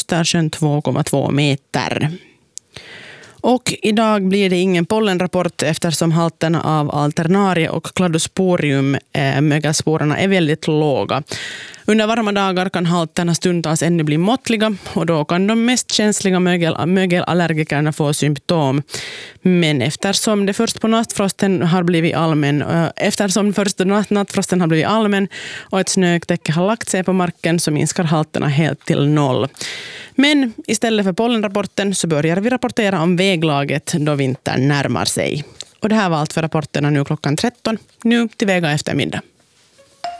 Östersjön 2,2 meter. Och idag blir det ingen pollenrapport eftersom halterna av alternarie och cladosporium, mögelsporerna, är väldigt låga. Under varma dagar kan halterna stundtals ännu bli måttliga och då kan de mest känsliga mögelallergikerna få symptom. Men eftersom nattfrosten har blivit allmän och ett snötäcke har lagt sig på marken så minskar halterna helt till 0. Men istället för pollenrapporten så börjar vi rapportera om väglaget då vintern närmar sig. Och det här var allt för rapporterna nu klockan 13. Nu till Vega eftermiddag.